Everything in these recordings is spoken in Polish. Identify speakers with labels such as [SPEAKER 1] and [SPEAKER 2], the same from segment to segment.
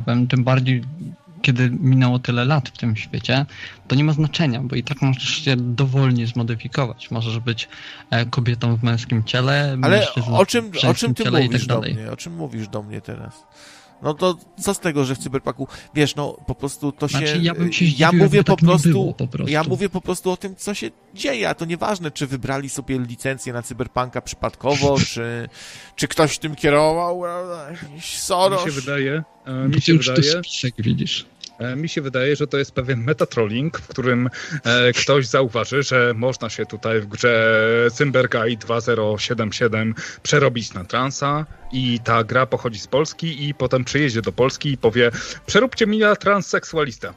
[SPEAKER 1] ciekawym, tym bardziej kiedy minęło tyle lat w tym świecie, to nie ma znaczenia, bo i tak możesz się dowolnie zmodyfikować. Możesz być kobietą w męskim ciele,
[SPEAKER 2] ale o czym ty
[SPEAKER 1] ciele
[SPEAKER 2] mówisz
[SPEAKER 1] i tak
[SPEAKER 2] do
[SPEAKER 1] dalej.
[SPEAKER 2] mnie? O czym mówisz do mnie teraz? No to co z tego, że w Cyberpunku, wiesz, no po prostu to
[SPEAKER 1] Znaczy,
[SPEAKER 2] się...
[SPEAKER 1] ja bym się zdziwił, jakby tak nie było po prostu.
[SPEAKER 2] Ja mówię po prostu o tym, co się dzieje, a to nieważne, czy wybrali sobie licencję na Cyberpunka przypadkowo, czy ktoś tym kierował, jakiś Soros.
[SPEAKER 3] Mi się wydaje,
[SPEAKER 1] To spisek, widzisz.
[SPEAKER 3] Mi się wydaje, że to jest pewien metatrolling, w którym ktoś zauważy, że można się tutaj w grze Cymberguide 2077 przerobić na transa i ta gra pochodzi z Polski i potem przyjedzie do Polski i powie: przeróbcie mi na transseksualista.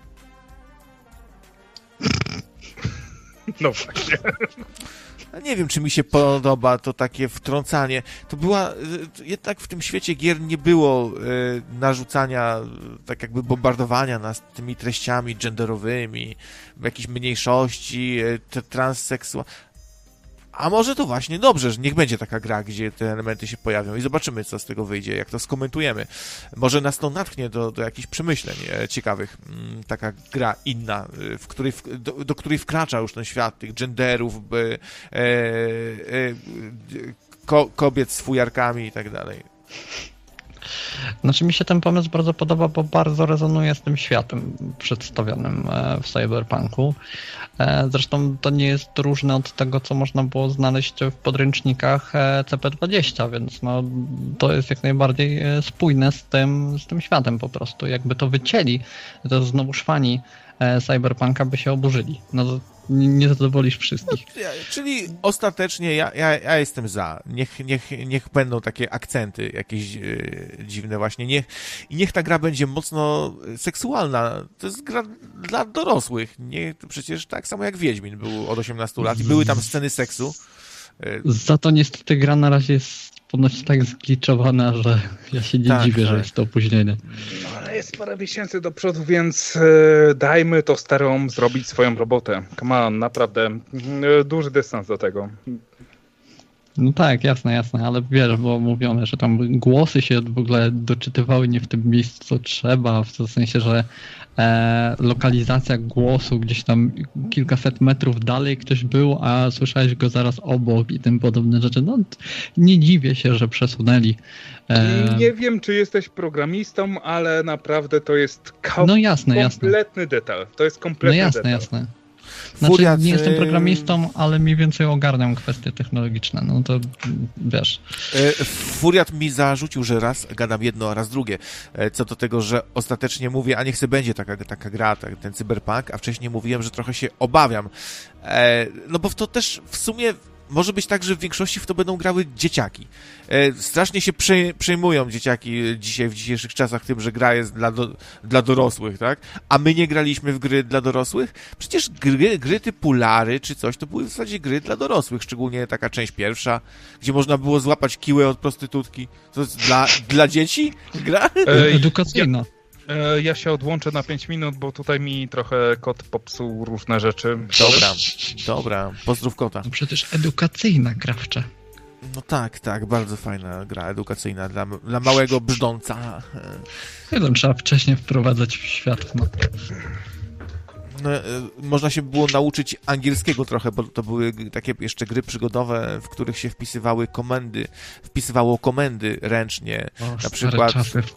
[SPEAKER 3] No właśnie.
[SPEAKER 2] Nie wiem, czy mi się podoba to takie wtrącanie. To była... Jednak w tym świecie gier nie było narzucania, tak jakby bombardowania nas tymi treściami genderowymi, jakiejś mniejszości, A może to właśnie dobrze, że niech będzie taka gra, gdzie te elementy się pojawią i zobaczymy, co z tego wyjdzie, jak to skomentujemy. Może nas to natchnie do jakichś przemyśleń ciekawych. Taka gra inna, do której wkracza już ten świat tych genderów, kobiet z fujarkami i tak dalej.
[SPEAKER 1] Znaczy mi się ten pomysł bardzo podoba, bo bardzo rezonuje z tym światem przedstawionym w Cyberpunku. Zresztą to nie jest różne od tego, co można było znaleźć w podręcznikach CP20, więc no, to jest jak najbardziej spójne z tym światem po prostu. Jakby to wycięli, to znowuż fani Cyberpunka by się oburzyli. No to nie zadowolisz wszystkich.
[SPEAKER 2] No, czyli ostatecznie ja jestem za. Niech będą takie akcenty jakieś dziwne właśnie. Niech ta gra będzie mocno seksualna. To jest gra dla dorosłych. Przecież tak samo jak Wiedźmin był od 18 lat i były tam sceny seksu.
[SPEAKER 1] Za to niestety gra na razie jest ponoć tak zgliczowana, że ja się nie dziwię, że jest to opóźnienie.
[SPEAKER 3] Ale jest parę miesięcy do przodu, więc dajmy to starom zrobić swoją robotę. Come on, naprawdę duży dystans do tego.
[SPEAKER 1] No tak, jasne, ale wiesz, było mówione, że tam głosy się w ogóle doczytywały nie w tym miejscu, co trzeba, w sensie, że lokalizacja głosu gdzieś tam kilkaset metrów dalej ktoś był, a słyszałeś go zaraz obok i tym podobne rzeczy. No nie dziwię się, że przesunęli.
[SPEAKER 3] Nie wiem, czy jesteś programistą, ale naprawdę to jest kompletny detal. To jest kompletny detal.
[SPEAKER 1] Jasne. Znaczy, nie jestem programistą, ale mniej więcej ogarniam kwestie technologiczne, no to wiesz.
[SPEAKER 2] Furiat mi zarzucił, że raz gadam jedno, a raz drugie. Co do tego, że ostatecznie mówię, a niech sobie będzie taka gra, ten cyberpunk, a wcześniej mówiłem, że trochę się obawiam. No bo w to też w sumie może być tak, że w większości w to będą grały dzieciaki. Strasznie się przejmują dzieciaki dzisiaj, w dzisiejszych czasach tym, że gra jest dla dorosłych, tak? A my nie graliśmy w gry dla dorosłych? Przecież gry typu Lary czy coś, to były w zasadzie gry dla dorosłych, szczególnie taka część pierwsza, gdzie można było złapać kiłę od prostytutki. To jest dla dzieci gra?
[SPEAKER 1] Edukacyjna.
[SPEAKER 3] Ja się odłączę na 5 minut, bo tutaj mi trochę kot popsuł różne rzeczy.
[SPEAKER 2] Dobra. Pozdrów kota.
[SPEAKER 1] No przecież edukacyjna grawcza.
[SPEAKER 2] No tak, bardzo fajna gra edukacyjna dla małego brzdąca.
[SPEAKER 1] Chyba trzeba wcześniej wprowadzać w świat. No.
[SPEAKER 2] Można się było nauczyć angielskiego trochę, bo to były takie jeszcze gry przygodowe, w których się wpisywało komendy ręcznie. Na przykład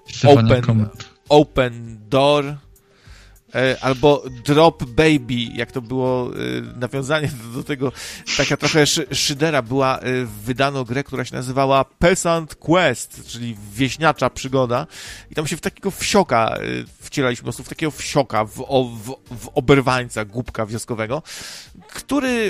[SPEAKER 2] open door albo drop baby, jak to było nawiązanie do tego, taka trochę szydera była, wydano grę, która się nazywała Peasant Quest, czyli wieśniacza przygoda i tam się w takiego wsioka wcielaliśmy, po prostu w takiego wsioka, w oberwańca, głupka wioskowego, który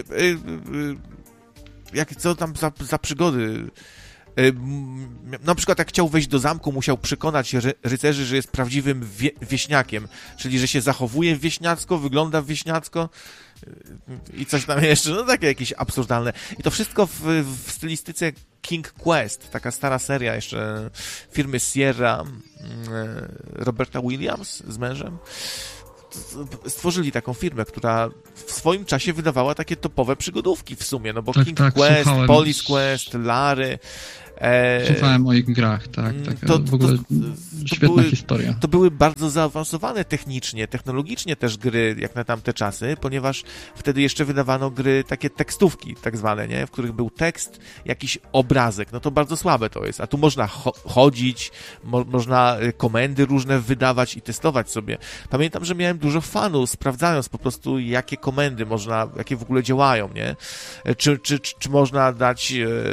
[SPEAKER 2] co tam za przygody. Na przykład jak chciał wejść do zamku, musiał przekonać rycerzy, że jest prawdziwym wieśniakiem, czyli że się zachowuje wieśniacko, wygląda wieśniacko i coś tam jeszcze, no takie jakieś absurdalne. I to wszystko w stylistyce King Quest, taka stara seria jeszcze firmy Sierra, Roberta Williams z mężem. Stworzyli taką firmę, która w swoim czasie wydawała takie topowe przygodówki w sumie, no bo King Quest, Police Quest, Lary,
[SPEAKER 1] Czytałem o ich grach, tak. W ogóle świetna historia.
[SPEAKER 2] To były bardzo zaawansowane technologicznie też gry, jak na tamte czasy, ponieważ wtedy jeszcze wydawano gry takie tekstówki tak zwane, nie? W których był tekst, jakiś obrazek. No to bardzo słabe to jest. A tu można chodzić, można komendy różne wydawać i testować sobie. Pamiętam, że miałem dużo fanu, sprawdzając po prostu, jakie komendy można, jakie w ogóle działają, nie? Czy można dać...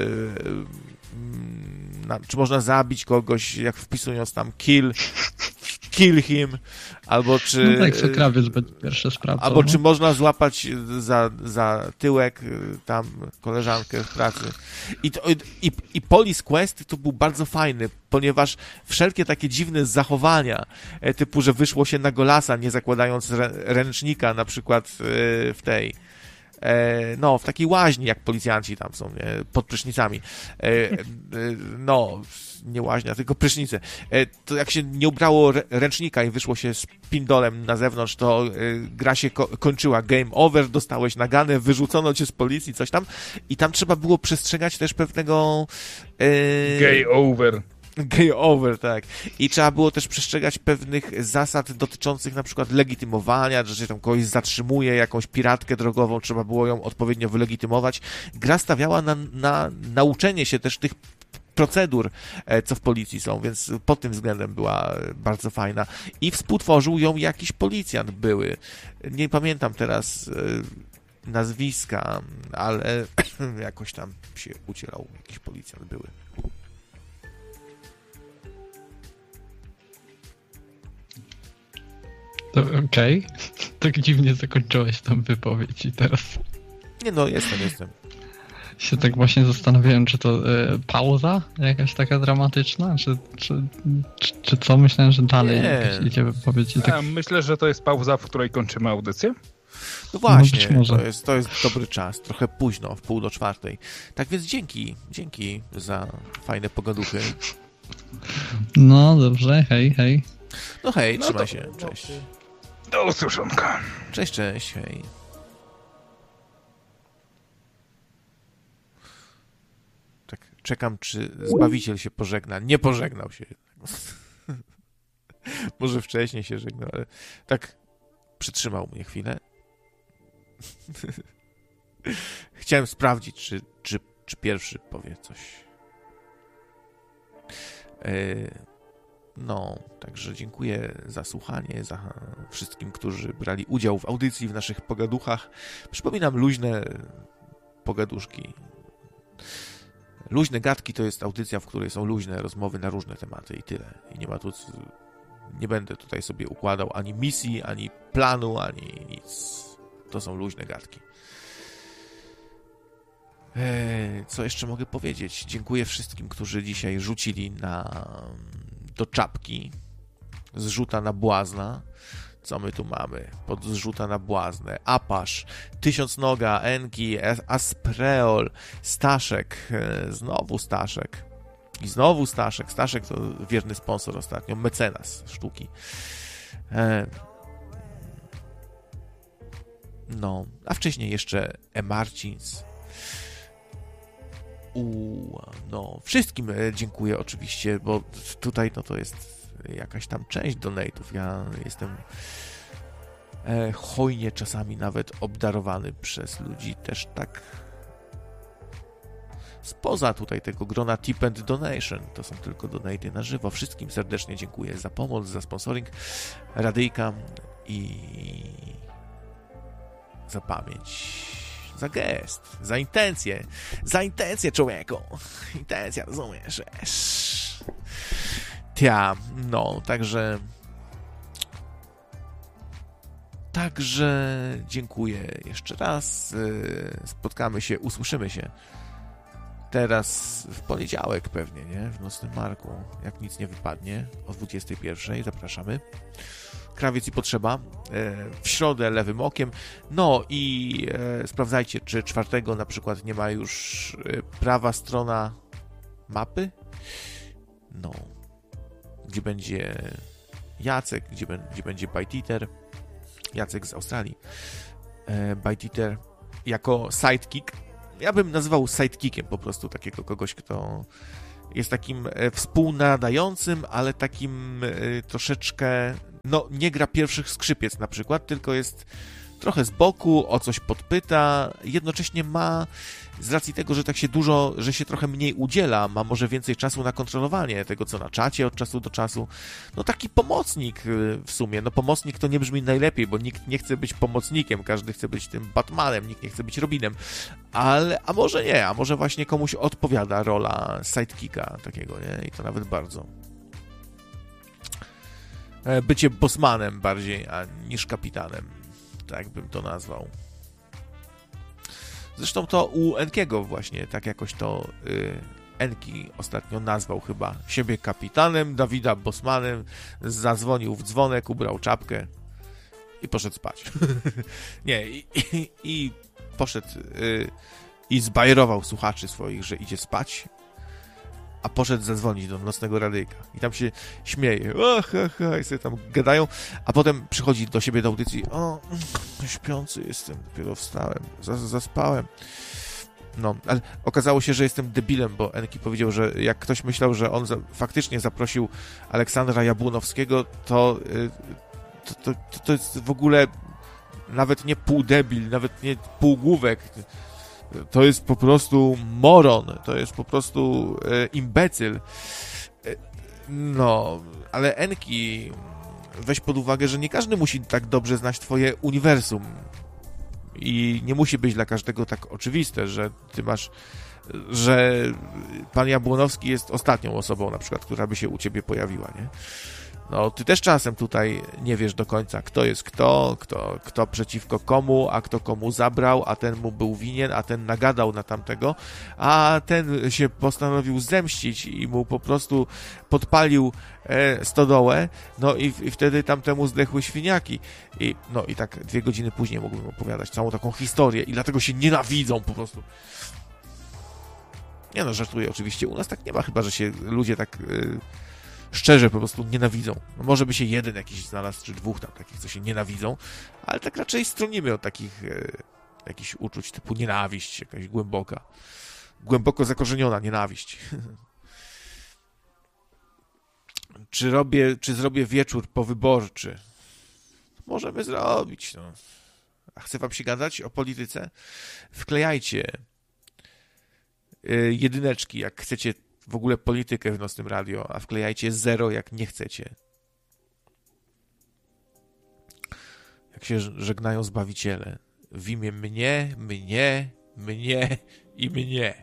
[SPEAKER 2] czy można zabić kogoś, jak wpisując tam kill him, albo czy...
[SPEAKER 1] No tak, co krawiec będzie pierwsze sprawdzał.
[SPEAKER 2] Albo czy można złapać za tyłek tam koleżankę w pracy. I Police Quest to był bardzo fajny, ponieważ wszelkie takie dziwne zachowania, typu, że wyszło się na golasa, nie zakładając ręcznika, na przykład w tej... w takiej łaźni, jak policjanci tam są, nie? Pod prysznicami. Nie łaźnia, tylko prysznice. To jak się nie ubrało ręcznika i wyszło się z pindolem na zewnątrz, to gra się kończyła. Game over, dostałeś naganę, wyrzucono cię z policji, coś tam. I tam trzeba było przestrzegać też pewnego...
[SPEAKER 3] Gay over,
[SPEAKER 2] tak. I trzeba było też przestrzegać pewnych zasad dotyczących na przykład legitymowania, że się tam kogoś zatrzymuje, jakąś piratkę drogową, trzeba było ją odpowiednio wylegitymować. Gra stawiała na nauczenie się też tych procedur, co w policji są, więc pod tym względem była bardzo fajna. I współtworzył ją jakiś policjant były. Nie pamiętam teraz nazwiska, ale jakoś tam się ucielał. Jakiś policjant były.
[SPEAKER 1] Okej. Tak dziwnie zakończyłeś tam wypowiedź i teraz...
[SPEAKER 2] Nie no, jestem.
[SPEAKER 1] Się tak właśnie zastanawiałem, czy to pauza jakaś taka dramatyczna, czy co? Myślałem, że dalej jakaś idzie wypowiedź. Tak...
[SPEAKER 3] Myślę, że to jest pauza, w której kończymy audycję.
[SPEAKER 2] No właśnie, to jest dobry czas, trochę późno, w 3:30. Tak więc dzięki za fajne pogaduchy.
[SPEAKER 1] No dobrze, hej.
[SPEAKER 2] No hej, trzymaj się, cześć.
[SPEAKER 3] Do usłyszonka.
[SPEAKER 2] Cześć, hej. Tak, czekam, czy Zbawiciel się pożegna. Nie pożegnał się. Może wcześniej się żegnał, ale tak przytrzymał mnie chwilę. Chciałem sprawdzić, czy pierwszy powie coś. Także dziękuję za słuchanie, za wszystkim, którzy brali udział w audycji, w naszych pogaduchach. Przypominam, luźne pogaduszki. Luźne gadki to jest audycja, w której są luźne rozmowy na różne tematy i tyle. I nie ma tu... Nie będę tutaj sobie układał ani misji, ani planu, ani nic. To są luźne gadki. Co jeszcze mogę powiedzieć? Dziękuję wszystkim, którzy dzisiaj rzucili do czapki zrzuta na błazna. Co my tu mamy? Pod zrzuta na błaznę. Apasz, Tysiącnoga, Enki, Aspreol, Staszek, znowu Staszek. I znowu Staszek. Staszek to wierny sponsor ostatnio. Mecenas sztuki. A wcześniej jeszcze Marcins. Wszystkim dziękuję oczywiście, bo tutaj to jest jakaś tam część donate'ów. Ja jestem hojnie czasami nawet obdarowany przez ludzi też tak spoza tutaj tego grona tip and donation. To są tylko donate'y na żywo. Wszystkim serdecznie dziękuję za pomoc, za sponsoring radyjka i za pamięć, za gest, za intencję. Za intencję, człowieku. Intencja, rozumiesz? Także dziękuję jeszcze raz. Spotkamy się, usłyszymy się teraz w poniedziałek pewnie, nie? W Nocnym Marku. Jak nic nie wypadnie, o 21:00 zapraszamy. Krawiec i Potrzeba. W środę Lewym Okiem. I sprawdzajcie, czy 4 na przykład nie ma już prawa strona mapy. Gdzie będzie Jacek, gdzie będzie Bite Eater. Jacek z Australii. Bite Eater jako sidekick. Ja bym nazwał sidekickiem po prostu takiego kogoś, kto jest takim współnadającym, ale takim troszeczkę, no nie gra pierwszych skrzypiec na przykład, tylko jest trochę z boku, o coś podpyta, jednocześnie ma, z racji tego, że tak się dużo, że się trochę mniej udziela, ma może więcej czasu na kontrolowanie tego, co na czacie od czasu do czasu. No taki pomocnik w sumie. No pomocnik to nie brzmi najlepiej, bo nikt nie chce być pomocnikiem, każdy chce być tym Batmanem, nikt nie chce być Robinem. A może nie, a może właśnie komuś odpowiada rola sidekicka takiego, nie? I to nawet bardzo. Bycie bossmanem bardziej, niż kapitanem. Tak bym to nazwał. Zresztą to u Enkiego właśnie, tak jakoś to Enki ostatnio nazwał chyba siebie kapitanem, Dawida bossmanem, zadzwonił w dzwonek, ubrał czapkę i poszedł spać. Nie, i poszedł i zbajerował słuchaczy swoich, że idzie spać, a poszedł zadzwonić do nocnego radyjka. I tam się śmieje. I sobie tam gadają, a potem przychodzi do siebie do audycji. Śpiący jestem, dopiero wstałem, zaspałem. No, ale okazało się, że jestem debilem, bo Enki powiedział, że jak ktoś myślał, że on faktycznie zaprosił Aleksandra Jabłonowskiego, to jest w ogóle nawet nie półdebil, nawet nie półgłówek. To jest po prostu moron, to jest po prostu imbecyl. No, ale Enki, weź pod uwagę, że nie każdy musi tak dobrze znać twoje uniwersum. I nie musi być dla każdego tak oczywiste, że ty masz, że pan Jabłonowski jest ostatnią osobą na przykład, która by się u ciebie pojawiła, nie? No, ty też czasem tutaj nie wiesz do końca, kto jest kto przeciwko komu, a kto komu zabrał, a ten mu był winien, a ten nagadał na tamtego, a ten się postanowił zemścić i mu po prostu podpalił stodołę, no i wtedy tamtemu zdechły świniaki. I tak 2 godziny później mógłbym opowiadać całą taką historię i dlatego się nienawidzą po prostu. Nie no, żartuję oczywiście, u nas tak nie ma, chyba że się ludzie tak... szczerze po prostu nienawidzą. No może by się jeden jakiś znalazł, czy 2 tam takich, co się nienawidzą, ale tak raczej stronimy od takich jakichś uczuć typu nienawiść, jakaś głęboko zakorzeniona nienawiść. Czy zrobię wieczór powyborczy? Możemy zrobić, no. A chce wam się gadać o polityce? Wklejajcie jedyneczki, jak chcecie w ogóle politykę w Nocnym Radio, a wklejajcie 0, jak nie chcecie. Jak się żegnają zbawiciele. W imię mnie i mnie.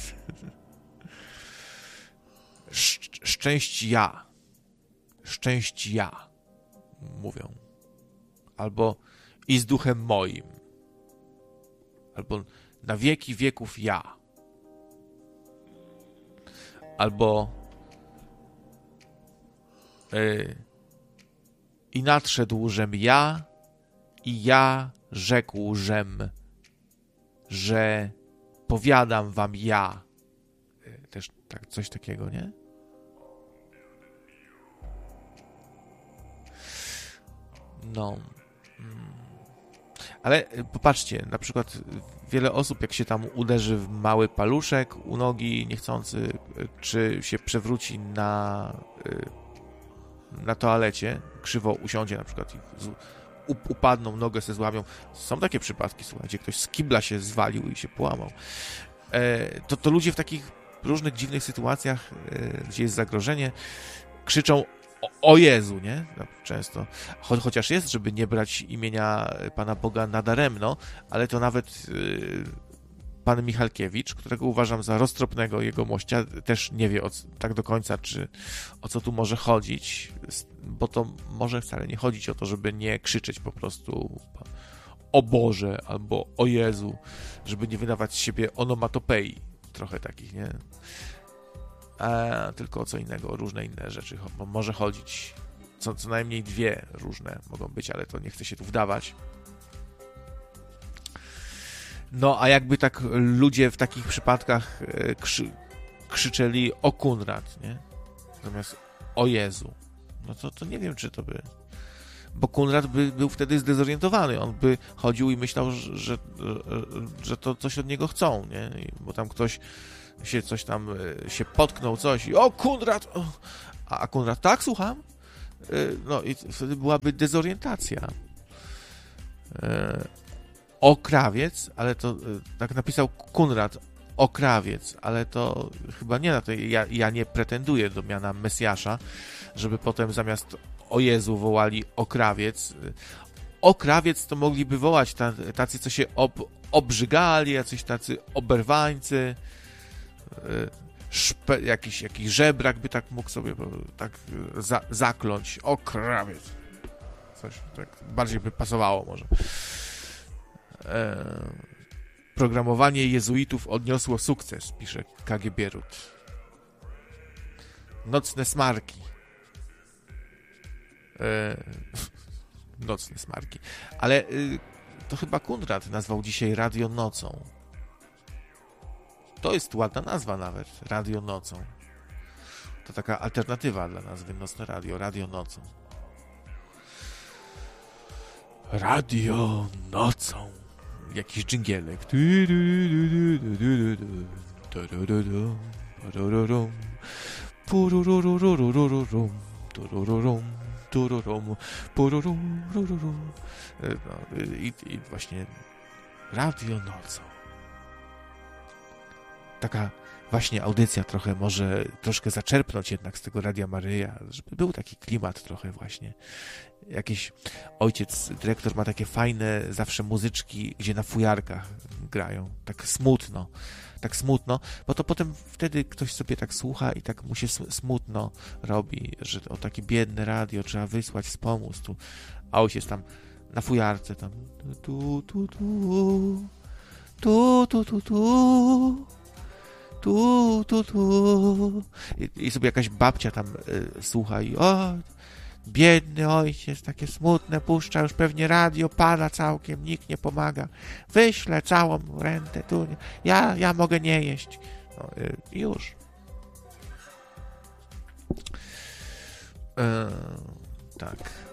[SPEAKER 2] Szczęść ja, mówią. Albo i z duchem moim. Albo na wieki wieków ja. Albo i nadszedłżem ja i ja rzekłżem, że powiadam wam ja. Też tak, coś takiego, nie? No. Ale popatrzcie, na przykład wiele osób, jak się tam uderzy w mały paluszek u nogi niechcący, czy się przewróci na toalecie, krzywo usiądzie na przykład i upadną, nogę se złamią. Są takie przypadki, słuchajcie, ktoś z kibla się zwalił i się połamał. To ludzie w takich różnych dziwnych sytuacjach, gdzie jest zagrożenie, krzyczą o Jezu, nie? No, często. Chociaż jest, żeby nie brać imienia Pana Boga nadaremno, ale to nawet pan Michalkiewicz, którego uważam za roztropnego jegomościa, też nie wie tak do końca, o co tu może chodzić, bo to może wcale nie chodzić o to, żeby nie krzyczeć po prostu o Boże albo o Jezu, żeby nie wydawać z siebie onomatopei, trochę takich, nie? Tylko o co innego, o różne inne rzeczy może chodzić. Co najmniej 2 różne mogą być, ale to nie chcę się tu wdawać. No, a jakby tak ludzie w takich przypadkach krzyczeli o Kunrad, nie? Zamiast o Jezu. No to nie wiem, czy to by... Bo Kunrad by był wtedy zdezorientowany. On by chodził i myślał, że to coś od niego chcą, nie? Bo tam ktoś się coś tam, się potknął coś i o, Konrad! A Konrad, tak, słucham? No i wtedy byłaby dezorientacja. Okrawiec, ale to tak napisał Konrad, okrawiec, ale to chyba nie na to. Ja nie pretenduję do miana Mesjasza, żeby potem zamiast o Jezu wołali okrawiec. Okrawiec to mogliby wołać tacy, co się obrzygali, jacyś tacy oberwańcy, jakiś żebrak by tak mógł sobie tak zakląć. Okrawiec. Coś tak bardziej by pasowało może. Programowanie jezuitów odniosło sukces, pisze KG Bierut. Nocne smarki. Nocne smarki. Ale to chyba Konrad nazwał dzisiaj radio nocą. To jest ładna nazwa nawet. Radio nocą. To taka alternatywa dla nazwy nocne radio. Radio nocą. Radio nocą. Jakiś dżingielek. I właśnie radio nocą. Taka właśnie audycja trochę może troszkę zaczerpnąć jednak z tego Radia Maryja, żeby był taki klimat trochę właśnie. Jakiś ojciec, dyrektor ma takie fajne zawsze muzyczki, gdzie na fujarkach grają. Tak smutno, bo to potem wtedy ktoś sobie tak słucha i tak mu się smutno robi, że o takie biedne radio trzeba wysłać, wspomóc tu. A ojciec tam na fujarce tam i sobie jakaś babcia tam słucha i o, biedny ojciec, takie smutne, puszcza już pewnie radio, pada całkiem, nikt nie pomaga. Wyślę całą rentę tu, ja mogę nie jeść. No, już. Tak.